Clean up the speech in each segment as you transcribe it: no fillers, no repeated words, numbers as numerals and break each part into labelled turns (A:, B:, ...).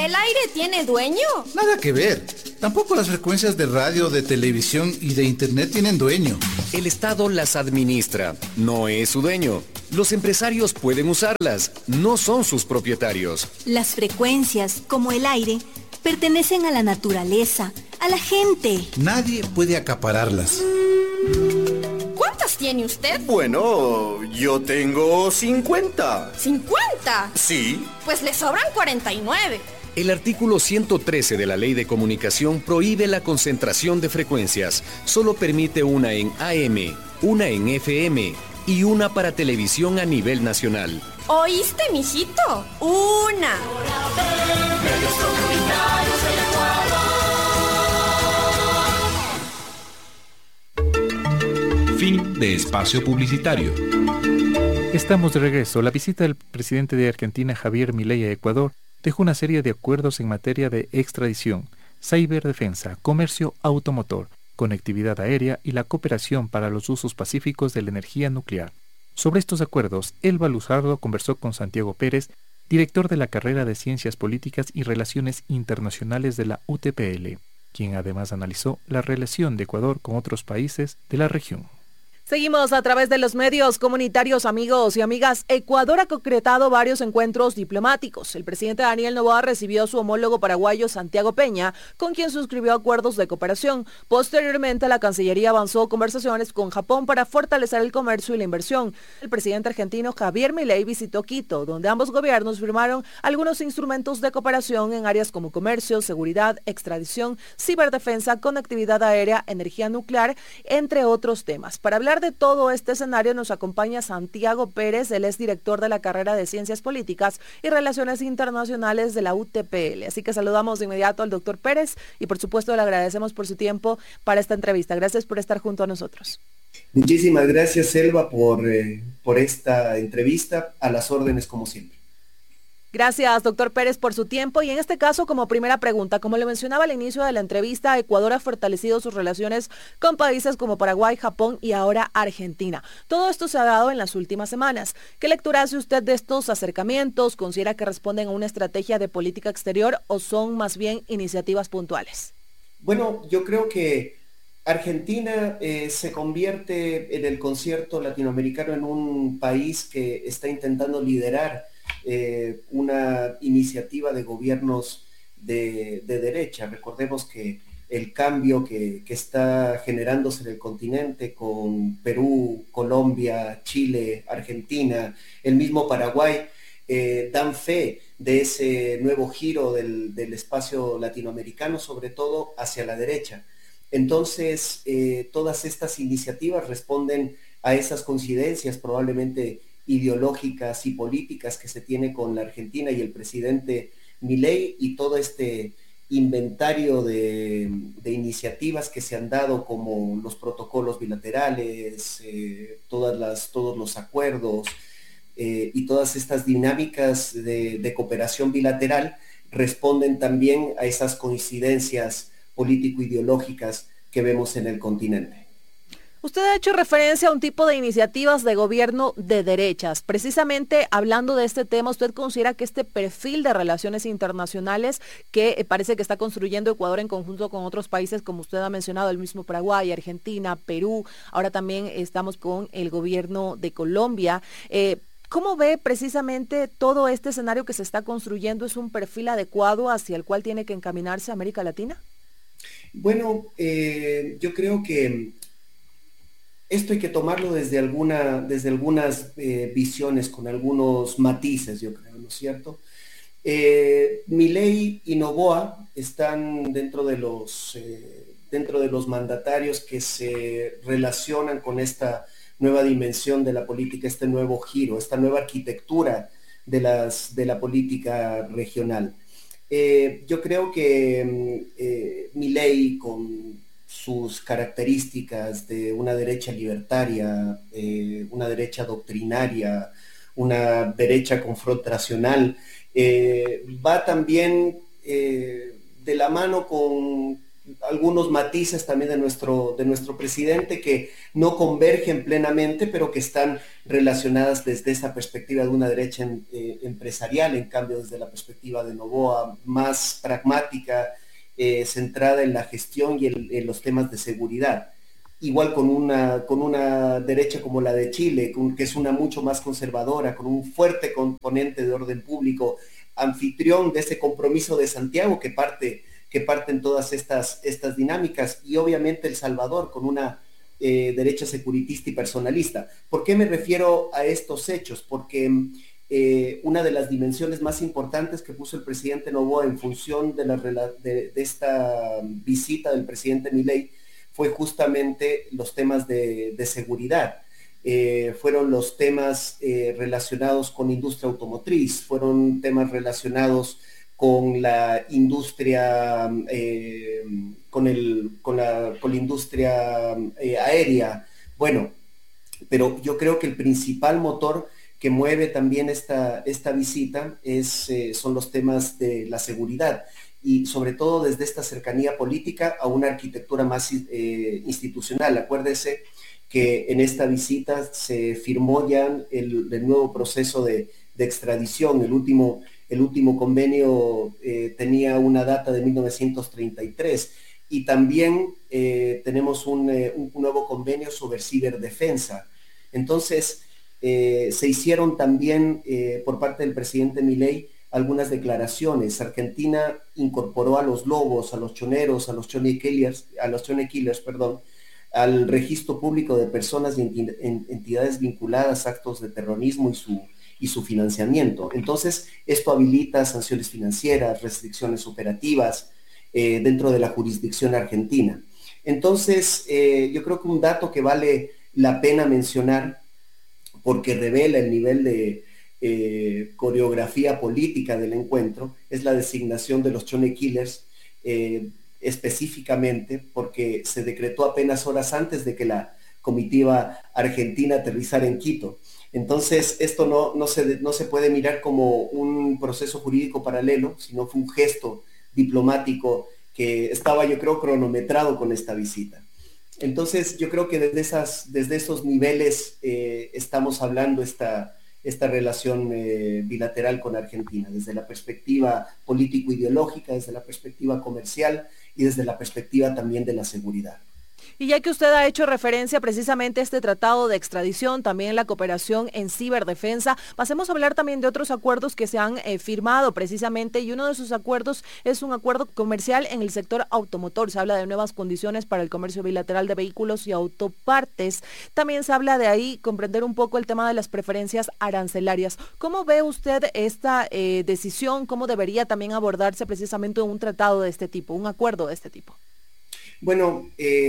A: ¿El aire tiene dueño?
B: Nada que ver. Tampoco las frecuencias de radio, de televisión y de internet tienen dueño.
C: El Estado las administra, no es su dueño. Los empresarios pueden usarlas, no son sus propietarios.
D: Las frecuencias, como el aire, pertenecen a la naturaleza, a la gente.
B: Nadie puede acapararlas.
A: ¿Cuántas tiene usted?
E: Bueno, yo tengo 50.
A: ¿50?
E: Sí.
A: Pues le sobran 49.
C: El artículo 113 de la Ley de Comunicación prohíbe la concentración de frecuencias. Solo permite una en AM, una en FM y una para televisión a nivel nacional.
A: ¿Oíste, mijito? Una.
F: Fin de espacio publicitario.
G: Estamos de regreso. La visita del presidente de Argentina, Javier Milei, a Ecuador dejó una serie de acuerdos en materia de extradición, ciberdefensa, comercio automotor, conectividad aérea y la cooperación para los usos pacíficos de la energía nuclear. Sobre estos acuerdos, Elba Luzardo conversó con Santiago Pérez, director de la carrera de Ciencias Políticas y Relaciones Internacionales de la UTPL, quien además analizó la relación de Ecuador con otros países de la región.
H: Seguimos a través de los medios comunitarios, amigos y amigas. Ecuador ha concretado varios encuentros diplomáticos. El presidente Daniel Noboa recibió a su homólogo paraguayo Santiago Peña, con quien suscribió acuerdos de cooperación. Posteriormente, la Cancillería avanzó conversaciones con Japón para fortalecer el comercio y la inversión. El presidente argentino Javier Milei visitó Quito, donde ambos gobiernos firmaron algunos instrumentos de cooperación en áreas como comercio, seguridad, extradición, ciberdefensa, conectividad aérea, energía nuclear, entre otros temas. Para hablar de todo este escenario nos acompaña Santiago Pérez, él es director de la carrera de Ciencias Políticas y Relaciones Internacionales de la UTPL. Así que saludamos de inmediato al doctor Pérez y por supuesto le agradecemos por su tiempo para esta entrevista. Gracias por estar junto a nosotros.
I: Muchísimas gracias, Elba, por esta entrevista. A las órdenes como siempre.
H: Gracias, doctor Pérez, por su tiempo. Y en este caso, como primera pregunta, como le mencionaba al inicio de la entrevista, Ecuador ha fortalecido sus relaciones con países como Paraguay, Japón y ahora Argentina. Todo esto se ha dado en las últimas semanas. ¿Qué lectura hace usted de estos acercamientos? ¿Considera que responden a una estrategia de política exterior o son más bien iniciativas puntuales?
I: Bueno, yo creo que Argentina se convierte en el concierto latinoamericano en un país que está intentando liderar una iniciativa de gobiernos de derecha. Recordemos que el cambio que está generándose en el continente con Perú, Colombia, Chile, Argentina, el mismo Paraguay, dan fe de ese nuevo giro del espacio latinoamericano, sobre todo hacia la derecha. Entonces, todas estas iniciativas responden a esas coincidencias probablemente ideológicas y políticas que se tiene con la Argentina y el presidente Milei y todo este inventario de iniciativas que se han dado, como los protocolos bilaterales, todos los acuerdos y todas estas dinámicas de cooperación bilateral responden también a esas coincidencias político-ideológicas que vemos en el continente.
H: Usted ha hecho referencia a un tipo de iniciativas de gobierno de derechas. Precisamente hablando de este tema, ¿usted considera que este perfil de relaciones internacionales que parece que está construyendo Ecuador en conjunto con otros países, como usted ha mencionado, el mismo Paraguay, Argentina, Perú, ahora también estamos con el gobierno de Colombia, ¿cómo ve precisamente todo este escenario que se está construyendo? ¿Es un perfil adecuado hacia el cual tiene que encaminarse América Latina?
I: Bueno, yo creo que esto hay que tomarlo desde algunas visiones, con algunos matices, yo creo, ¿no es cierto? Milei y Noboa están dentro de los mandatarios que se relacionan con esta nueva dimensión de la política, este nuevo giro, esta nueva arquitectura de la política regional. Yo creo que Milei, con sus características de una derecha libertaria, una derecha doctrinaria, una derecha confrontacional, va también de la mano algunos matices también de nuestro presidente que no convergen plenamente, pero que están relacionadas desde esa perspectiva de una derecha empresarial, en cambio desde la perspectiva de Noboa, más pragmática, centrada en la gestión y en los temas de seguridad. Igual con una derecha como la de Chile, que es una mucho más conservadora, con un fuerte componente de orden público, anfitrión de ese compromiso de Santiago que parten todas estas dinámicas, y obviamente El Salvador con una derecha securitista y personalista. ¿Por qué me refiero a estos hechos? Porque una de las dimensiones más importantes que puso el presidente Noboa en función de esta visita del presidente Milei fue justamente los temas de seguridad. Fueron los temas relacionados con industria automotriz, fueron temas relacionados con la industria, con la industria aérea. Bueno, pero yo creo que el principal motor que mueve también esta visita son los temas de la seguridad, y sobre todo desde esta cercanía política a una arquitectura más institucional. Acuérdese que en esta visita se firmó ya el nuevo proceso de extradición. El último convenio tenía una data de 1933, y también tenemos un nuevo convenio sobre ciberdefensa. Entonces, se hicieron también por parte del presidente Milei algunas declaraciones. Argentina incorporó a los lobos, a los choneros, a los chone killers, al registro público de personas y entidades vinculadas a actos de terrorismo y su financiamiento. Entonces, esto habilita sanciones financieras, restricciones operativas dentro de la jurisdicción argentina. Entonces, yo creo que un dato que vale la pena mencionar, porque revela el nivel de coreografía política del encuentro, es la designación de los chone killers, específicamente porque se decretó apenas horas antes de que la comitiva argentina aterrizara en Quito. Entonces, esto no se puede mirar como un proceso jurídico paralelo, sino fue un gesto diplomático que estaba, yo creo, cronometrado con esta visita. Entonces, yo creo que desde esos niveles estamos hablando esta relación bilateral con Argentina, desde la perspectiva político-ideológica, desde la perspectiva comercial y desde la perspectiva también de la seguridad.
H: Y ya que usted ha hecho referencia precisamente a este tratado de extradición, también la cooperación en ciberdefensa, pasemos a hablar también de otros acuerdos que se han firmado precisamente, y uno de esos acuerdos es un acuerdo comercial en el sector automotor. Se habla de nuevas condiciones para el comercio bilateral de vehículos y autopartes. También se habla de ahí comprender un poco el tema de las preferencias arancelarias. ¿Cómo ve usted esta decisión? ¿Cómo debería también abordarse precisamente un tratado de este tipo, un acuerdo de este tipo?
I: Bueno,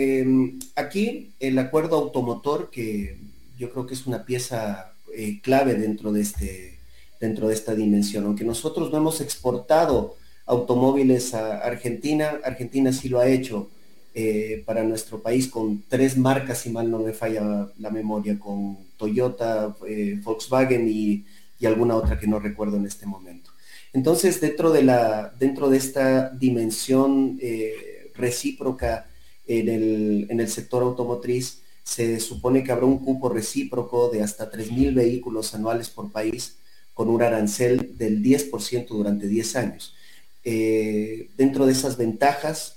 I: aquí el acuerdo automotor, que yo creo que es una pieza clave dentro de esta dimensión. Aunque nosotros no hemos exportado automóviles a Argentina, Argentina sí lo ha hecho para nuestro país con 3 marcas, si mal no me falla la memoria, con Toyota, Volkswagen y alguna otra que no recuerdo en este momento. Entonces, dentro de esta dimensión recíproca en el sector automotriz, se supone que habrá un cupo recíproco de hasta 3.000 vehículos anuales por país, con un arancel del 10% durante 10 años. Dentro de esas ventajas,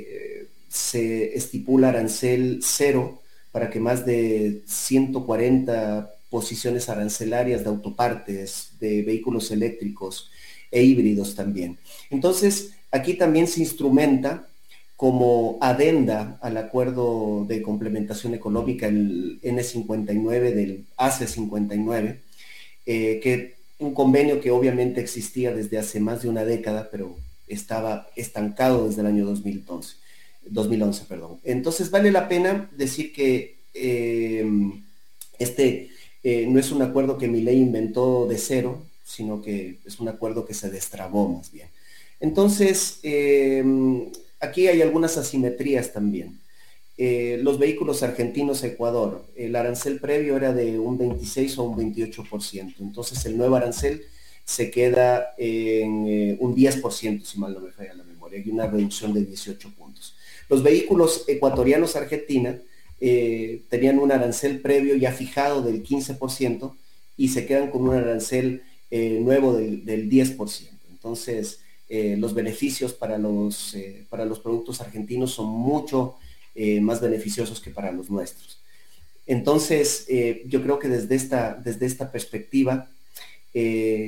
I: se estipula arancel cero para que más de 140 posiciones arancelarias de autopartes, de vehículos eléctricos e híbridos también. Entonces, aquí también se instrumenta como adenda al acuerdo de complementación económica, el N59 del ACE59, que un convenio que obviamente existía desde hace más de una década, pero estaba estancado desde el año 2011. Entonces vale la pena decir que no es un acuerdo que Milei inventó de cero, sino que es un acuerdo que se destrabó más bien. Entonces, aquí hay algunas asimetrías también. Los vehículos argentinos a Ecuador, el arancel previo era de un 26 o un 28%. Entonces el nuevo arancel se queda en un 10%, si mal no me falla la memoria, y una reducción de 18 puntos. Los vehículos ecuatorianos a Argentina tenían un arancel previo ya fijado del 15% y se quedan con un arancel nuevo del 10%. Entonces, los beneficios para los productos argentinos son mucho más beneficiosos que para los nuestros. Entonces, yo creo que desde esta perspectiva,